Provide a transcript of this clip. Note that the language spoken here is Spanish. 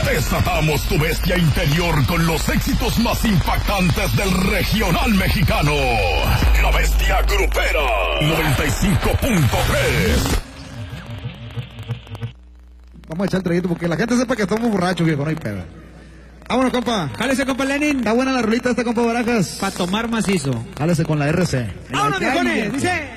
Desatamos tu bestia interior con los éxitos más impactantes del regional mexicano. La Bestia Grupera 95.3. Vamos a echar el traguito porque la gente sepa que estamos borrachos, viejo, no hay pedo. Vámonos, compa. Jálese, compa Lenin. Está buena la rolita esta, compa Barajas. Para tomar macizo. Jálese con la RC. ¡Vámonos, viejones! Dice...